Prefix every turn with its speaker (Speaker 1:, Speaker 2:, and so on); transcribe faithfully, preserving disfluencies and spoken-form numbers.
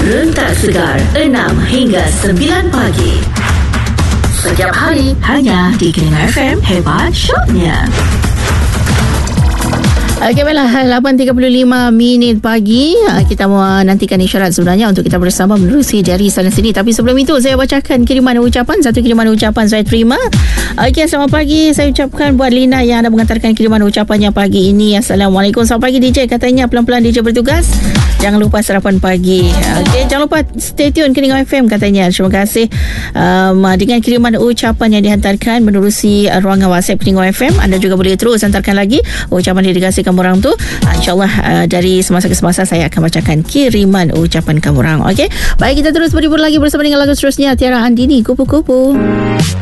Speaker 1: Rentak Segar enam hingga sembilan pagi. Setiap hari hanya di Keringan F M. Hebat shotnya.
Speaker 2: Okey, baiklah, lapan tiga puluh lima minit pagi. Kita mau nantikan isyarat sebenarnya untuk kita bersama menerusi dari sana sini. Tapi sebelum itu, saya bacakan kiriman ucapan. Satu kiriman ucapan saya terima. Okey, selamat pagi. Saya ucapkan buat Lina yang ada mengantarkan kiriman ucapannya pagi ini. Assalamualaikum. Selamat pagi D J. Katanya pelan-pelan D J bertugas. Jangan lupa sarapan pagi. Okey, jangan lupa stay tune Keringan F M katanya. Terima kasih. Um, dengan kiriman ucapan yang dihantarkan menerusi ruangan WhatsApp Keringan F M, anda juga boleh terus hantarkan lagi ucapan dedikasi kamu orang tu. InsyaAllah uh, dari semasa ke semasa saya akan bacakan kiriman ucapan kamu orang. Okey, baik, kita terus berhibur lagi bersama dengan lagu seterusnya Tiara Andini, Kupu-Kupu.